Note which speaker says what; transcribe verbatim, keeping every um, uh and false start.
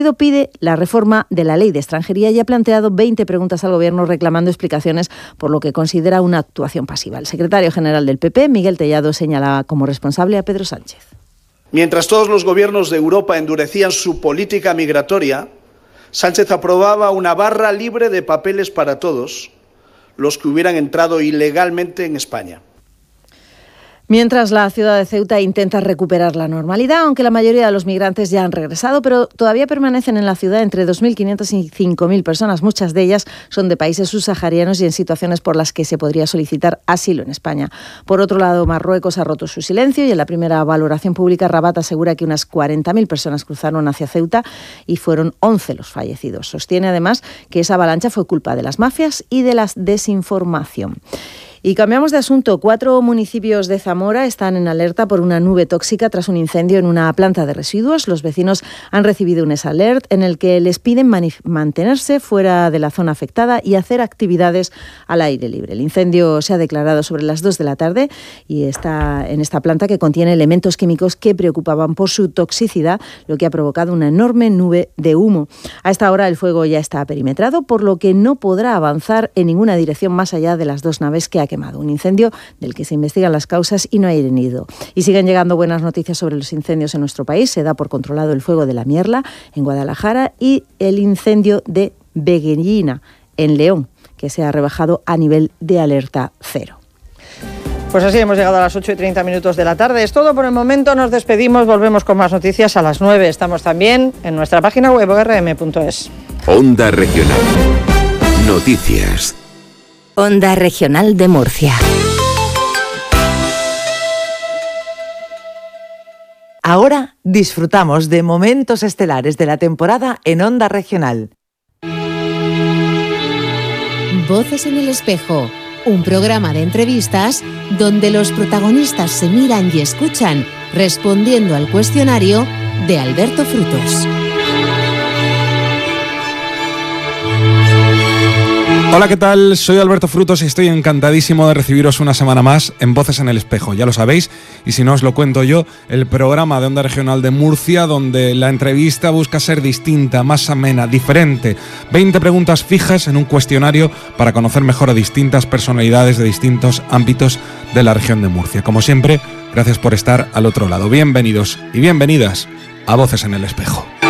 Speaker 1: pide la reforma de la ley de extranjería y ha planteado veinte preguntas al Gobierno reclamando explicaciones por lo que considera una actuación pasiva. El secretario general del P P, Miguel Tellado, señalaba como responsable a Pedro Sánchez.
Speaker 2: Mientras todos los gobiernos de Europa endurecían su política migratoria, Sánchez aprobaba una barra libre de papeles para todos los que hubieran entrado ilegalmente en España.
Speaker 1: Mientras la ciudad de Ceuta intenta recuperar la normalidad, aunque la mayoría de los migrantes ya han regresado, pero todavía permanecen en la ciudad entre dos mil quinientas y cinco mil personas. Muchas de ellas son de países subsaharianos y en situaciones por las que se podría solicitar asilo en España. Por otro lado, Marruecos ha roto su silencio y en la primera valoración pública Rabat asegura que unas cuarenta mil personas cruzaron hacia Ceuta y fueron once los fallecidos. Sostiene además que esa avalancha fue culpa de las mafias y de la desinformación. Y cambiamos de asunto. Cuatro municipios de Zamora están en alerta por una nube tóxica tras un incendio en una planta de residuos. Los vecinos han recibido un S-Alert en el que les piden mantenerse fuera de la zona afectada y hacer actividades al aire libre. El incendio se ha declarado sobre las dos de la tarde y está en esta planta que contiene elementos químicos que preocupaban por su toxicidad, lo que ha provocado una enorme nube de humo. A esta hora el fuego ya está perimetrado, por lo que no podrá avanzar en ninguna dirección más allá de las dos naves que ha quemado. Un incendio del que se investigan las causas y no hay herido. Y siguen llegando buenas noticias sobre los incendios en nuestro país. Se da por controlado el fuego de la Mierla en Guadalajara y el incendio de Beguellina en León, que se ha rebajado a nivel de alerta cero.
Speaker 3: Pues así hemos llegado a las ocho y treinta minutos de la tarde. Es todo por el momento. Nos despedimos. Volvemos con más noticias a las nueve. Estamos también en nuestra página web o erre eme punto es.
Speaker 4: Onda Regional. Noticias.
Speaker 5: Onda Regional de Murcia.
Speaker 6: Ahora disfrutamos de momentos estelares de la temporada en Onda Regional.
Speaker 7: Voces en el espejo, un programa de entrevistas donde los protagonistas se miran y escuchan respondiendo al cuestionario de Alberto Frutos.
Speaker 8: Hola, ¿qué tal? Soy Alberto Frutos y estoy encantadísimo de recibiros una semana más en Voces en el Espejo. Ya lo sabéis, y si no os lo cuento yo, el programa de Onda Regional de Murcia, donde la entrevista busca ser distinta, más amena, diferente. veinte preguntas fijas en un cuestionario para conocer mejor a distintas personalidades de distintos ámbitos de la región de Murcia. Como siempre, gracias por estar al otro lado. Bienvenidos y bienvenidas a Voces en el Espejo.